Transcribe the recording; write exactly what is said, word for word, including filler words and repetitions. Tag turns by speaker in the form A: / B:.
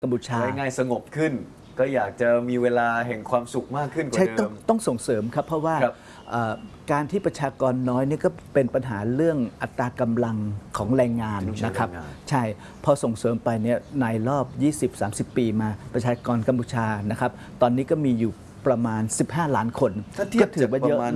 A: กัมพูชา
B: ง่ายๆสงบขึ้นก็อยากจะมีเวลาแห่งความสุขมากขึ้นกว่าเดิม
A: ใช่ต้องต้องส่งเสริมครับเพราะว่าการที่ประชากรน้อยนี่ก็เป็นปัญหาเรื่องอัตรากำลังของแรงงานนะครับใช่พอส่งเสริมไปเนี่ยในรอบ ยี่สิบถึงสามสิบ ปีมาประชากรกัมพูชานะครับตอนนี้ก็มีอยู่ประมาณสิบห้าล้านคน
B: ถ้าเทียบ
A: ถือว่าเยอะ